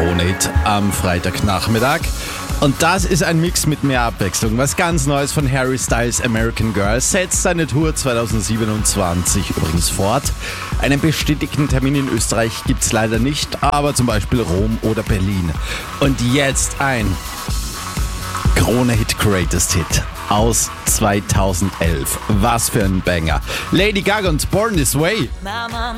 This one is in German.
Krone-Hit am Freitagnachmittag. Und das ist ein Mix mit mehr Abwechslung. Was ganz Neues von Harry Styles American Girl setzt seine Tour 2027 übrigens fort. Einen bestätigten Termin in Österreich gibt's leider nicht, aber zum Beispiel Rom oder Berlin. Und jetzt ein Krone-Hit Greatest Hit aus 2011. Was für ein Banger. Lady Gaga und Born This Way. Mama